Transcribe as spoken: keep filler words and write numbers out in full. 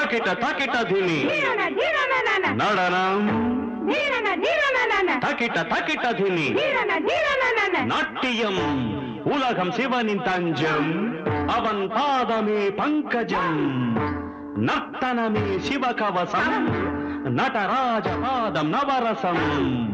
తకిట తకిట ధిమి నడనం తకిట తకిట ధిమి నాట్యం உலகம் சிவனின் தஞ்சம் அவன் பாதமே பங்கஜம் நர்த்தனமே சிவகவசம் நடராஜ பாதம் நவரசம்